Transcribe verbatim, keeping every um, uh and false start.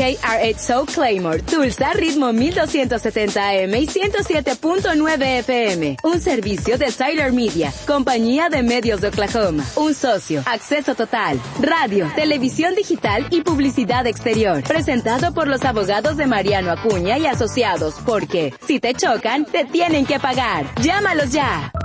R H Soul Claymore, Tulsa, ritmo mil doscientos setenta A M y ciento siete punto nueve F M. Un servicio de Tyler Media, compañía de medios de Oklahoma. Un socio, acceso total, radio, televisión digital y publicidad exterior. Presentado por los abogados de Mariano Acuña y Asociados, porque si te chocan, te tienen que pagar. Llámalos ya.